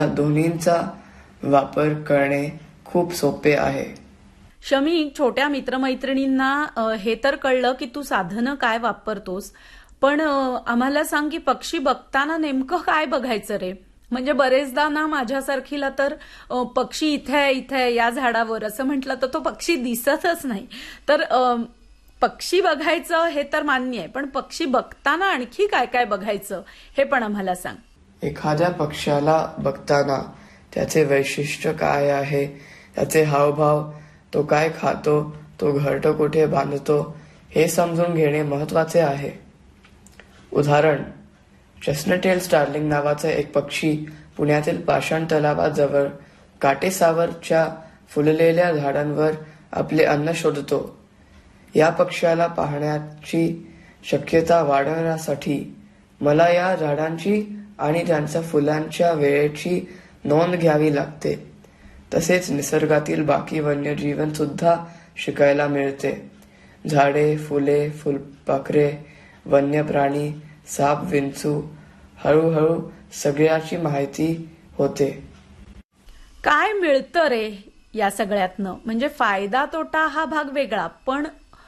दोन्हींचा वापर करणे खूप सोपे आहे. शमी, छोट्या मित्रमैत्रिणींना हे तर कळलं की तू साधनं काय वापरतोस, पण आम्हाला सांग की पक्षी बघताना नेमकं काय बघायचं रे? म्हणजे बरेचदा ना माझ्यासारखीला तर पक्षी इथे इथे या झाडावर असं म्हटलं तर तो पक्षी दिसतच नाही. तर पक्षी बघायचं हे तर मान्य आहे, पण पक्षी बघताना आणखी काय काय बघायचं हे पण आम्हाला सांग. एखाद्या पक्ष्याला बघताना त्याचे वैशिष्ट्य काय आहे, त्याचे हावभाव, तो काय खातो, तो घरटं कुठे बांधतो हे समजून घेणे महत्वाचे आहे. उदाहरण, चेस्टनटेल स्टार्लिंग नावाचा एक पक्षी पुण्यातील पाषाण तलावाजवळ काटेसावरच्या फुललेल्या झाडांवर आपले अन्न शोधतो. या पक्ष्याला पाहण्याची शक्यता वाढवण्यासाठी मला या झाडांची आणि त्यांच्या फुलांच्या वेळेची नोंद घ्यावी लागते. तसेच निसर्गातील बाकी वन्यजीवन सुद्धा शिकायला मिळते. झाडे, फुले, फुलपाखरे, वन्य प्राणी, साप, विंचू, हळूहळू सगळ्याची माहिती होते. काय मिळतं रे या सगळ्यातनं? म्हणजे फायदा तोटा हा भाग वेगळा, पण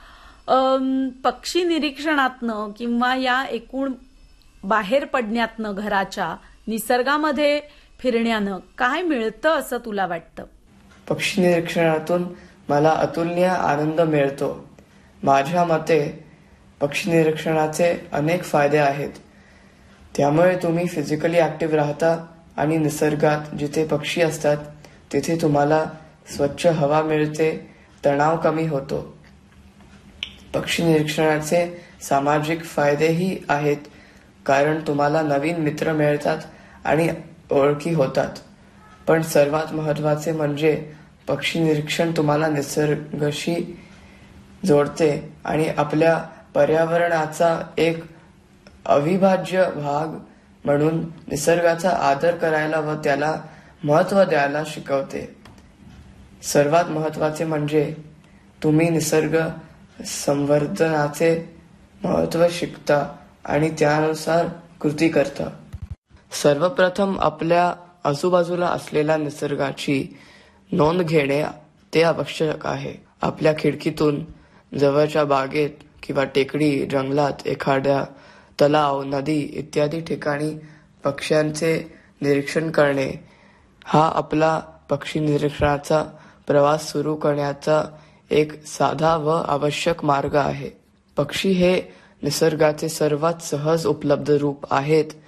पक्षी निरीक्षणातनं किंवा या एकूण बाहेर पडण्यातनं, घराच्या निसर्गामध्ये फिरण्यानं काय मिळतं असं तुला वाटतं? पक्षी निरीक्षणातून मला अतुलनीय आनंद मिळतो. माझ्या मते पक्षी निरीक्षणाचे अनेक फायदे आहेत. त्यामुळे तुम्ही फिजिकली ऍक्टिव्ह राहता आणि निसर्गात जिथे पक्षी असतात तिथे तुम्हाला स्वच्छ हवा मिळते, तणाव कमी होतो. पक्षी निरीक्षणाचे सामाजिक फायदेही आहेत, कारण तुम्हाला नवीन मित्र मिळतात आणि ओळखी होतात. पण सर्वात महत्वाचे म्हणजे पक्षी निरीक्षण तुम्हाला निसर्गाशी जोडते आणि आपल्या पर्यावरणाचा एक अविभाज्य भाग म्हणून निसर्गाचा आदर करायला व त्याला महत्त्व द्यायला शिकवते. सर्वात महत्वाचे म्हणजे तुम्ही निसर्ग संवर्धनाचे महत्त्व शिकता आणि त्यानुसार कृती करता. सर्वप्रथम आपल्या आजूबाजूला असलेल्या निसर्गाची नोंद घेणे ते आवश्यक आहे. आपल्या खिडकीतून जवळच्या बागेत किंवा टेकडी, जंगलात, एखाद्या तलाव, नदी इत्यादी ठिकाणी पक्ष्यांचे निरीक्षण करणे हा आपला पक्षी निरीक्षणाचा प्रवास सुरू करण्याचा एक साधा व आवश्यक मार्ग आहे. पक्षी हे निसर्गाचे सर्वात सहज उपलब्ध रूप आहेत